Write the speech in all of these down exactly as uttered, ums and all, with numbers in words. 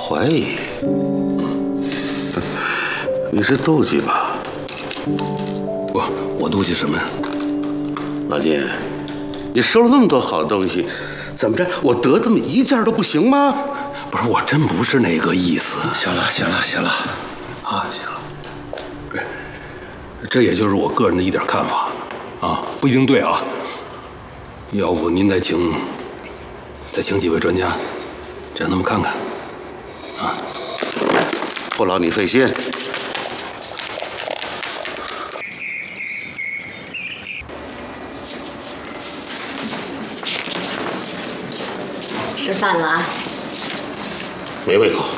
怀疑？你是妒忌吧？ 我我妒忌什么呀？ 老金，你收了那么多好东西，怎么着？我得这么一件都不行吗？ 不是，我真不是那个意思。 行了，行了，行了，啊，行了。 对，这也就是我个人的一点看法，啊，不一定对啊。要不您再请，再请几位专家，让他们看看，啊， 不劳你费心。 吃饭了啊？ 没胃口。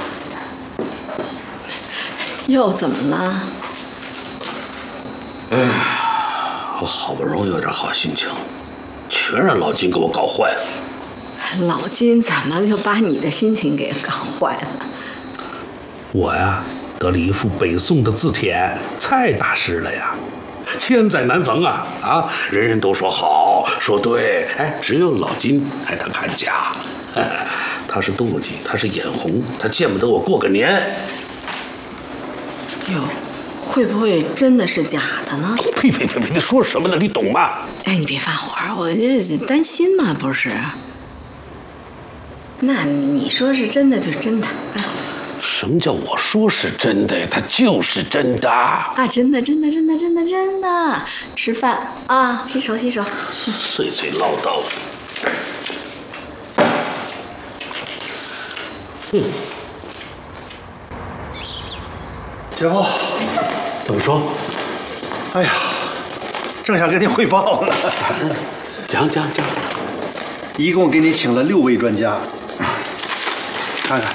又怎么了？ 哎，我好不容易有点好心情，全让老金给我搞坏了。 老金怎么就把你的心情给搞坏了？ 我呀，得了一副北宋的字帖，太大师了呀， 千载难逢啊！啊，人人都说好，说对，哎，只有老金，哎，他看假，他是妒忌，他是眼红，他见不得我过个年。 哟，会不会真的是假的呢？ 呸呸呸呸！你说什么呢？你懂吗？ 哎，你别发火，我这担心嘛，不是？那你说是真的就真的啊？ 什么叫我说是真的？它就是真的啊！真的，真的，真的，真的，真的！吃饭啊，洗手，洗手。 碎碎唠叨。嗯。 姐夫，怎么说？哎呀，正想跟你汇报呢。 讲讲讲。 一共给你请了六位专家，看看，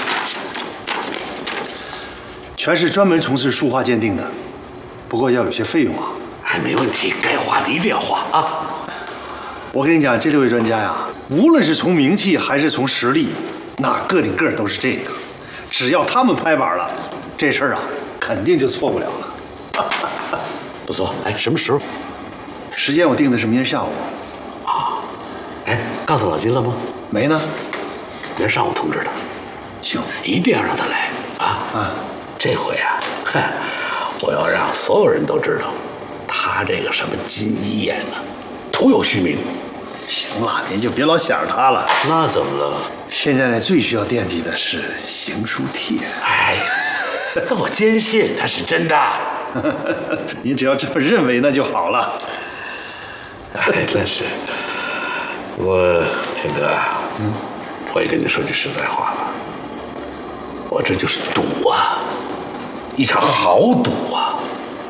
全是专门从事书画鉴定的，不过要有些费用啊。 还没问题，该花的一定要花啊。 我跟你讲，这六位专家呀，无论是从名气还是从实力，那个顶个都是这个。只要他们拍板了，这事儿啊，肯定就错不了了。 不错，哎，什么时候？ 时间我定的是明天下午。 啊，哎，告诉老金了吗？ 没呢， 明儿上午通知他。 行， 一定要让他来啊！ 啊， 这回啊，哼，我要让所有人都知道，他这个什么金一眼呢，徒有虚名。 行了，您就别老想着他了。 那怎么了？ 现在呢，最需要惦记的是行书帖。 哎呀，那我坚信他是真的。 你只要这么认为，那就好了。 哎，但是，我天哥啊，嗯，我也跟你说句实在话吧，我这就是赌啊，一场豪赌啊。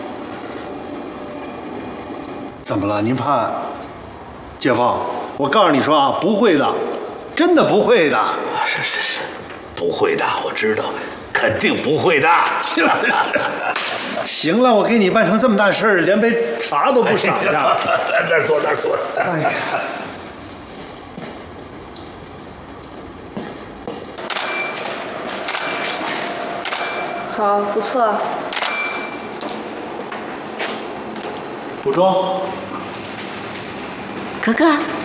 怎么了？您怕？姐夫，我告诉你说啊，不会的，真的不会的。 是是是，不会的，我知道，肯定不会的。 行了，我给你办成这么大事儿，连杯茶都不赏下。 来那儿坐，那儿坐。 哎呀， 好，不错。 补妆。 格格。